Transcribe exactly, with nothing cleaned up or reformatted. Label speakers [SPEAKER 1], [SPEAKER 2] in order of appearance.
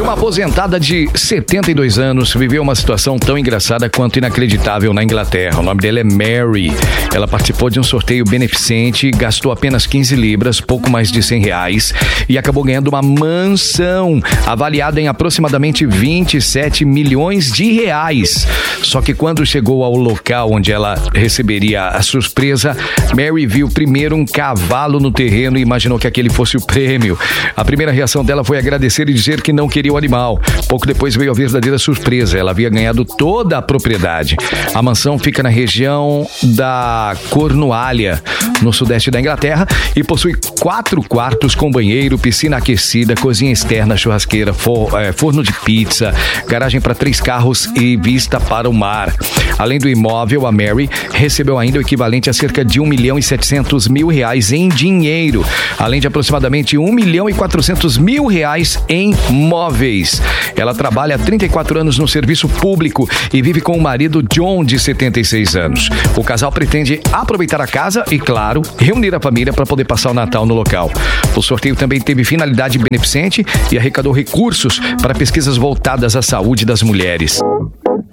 [SPEAKER 1] Uma aposentada de setenta e dois anos viveu uma situação tão engraçada quanto inacreditável na Inglaterra. O nome dela é Mary. Ela participou de um sorteio beneficente, gastou apenas quinze libras, pouco mais de cem reais, e acabou ganhando uma mansão avaliada em aproximadamente vinte e sete milhões de reais. Só que quando chegou ao local onde ela receberia a surpresa, Mary viu primeiro um cavalo no terreno e imaginou que aquele fosse o prêmio. A primeira reação dela foi agradecer e dizer que não queria o animal. Pouco depois veio a verdadeira surpresa. Ela havia ganhado toda a propriedade. A mansão fica na região da Cornualha, no sudeste da Inglaterra, e possui quatro quartos com banheiro, piscina aquecida, cozinha externa, churrasqueira, for, é, forno de pizza, garagem para três carros e vista para o mar. Além do imóvel, a Mary recebeu ainda o equivalente a cerca de um milhão e setecentos mil reais em dinheiro, além de aproximadamente um milhão e quatrocentos mil reais em móveis. Ela trabalha há trinta e quatro anos no serviço público e vive com o marido John, de setenta e seis anos. O casal pretende aproveitar a casa e, claro, reunir a família para poder passar o Natal no local. O sorteio também teve finalidade beneficente e arrecadou recursos para pesquisas voltadas à saúde das mulheres.